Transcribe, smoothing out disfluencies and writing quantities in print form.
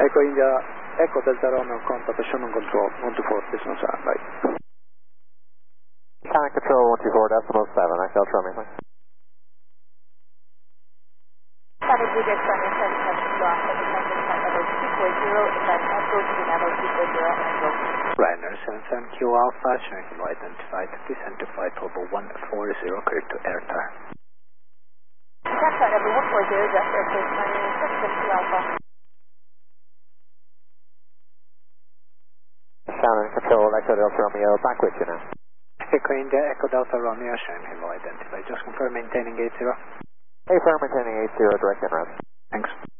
Echo India, Echo Delta Romeo, contact Shannon Control, 124, decimal 7, bye. Shannon Control, 124.7, Echo Delta Romeo, thanks. Shannon India, Shannon 77 Block, level 240, then Echo to level 240, Echo. Ryanair 77Q Alpha, showing him identified, descend to flight level 140, clear to airtime. Capture level 140, just aircraft 77Q Alpha. Shannon Control, Echo Delta Romeo, back with you now. Echo India, Echo Delta Romeo, showing him identified, just confirm maintaining 80. Hey, firm, maintaining 80, direct in route. Thanks.